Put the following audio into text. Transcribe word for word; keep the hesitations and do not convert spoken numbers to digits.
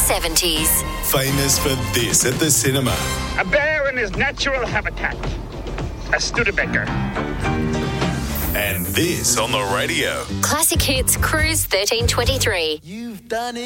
seventies. Famous for this at the cinema. A bear in his natural habitat. A Studebaker. And this on the radio. Classic Hits Cruise thirteen twenty-three. You've done it.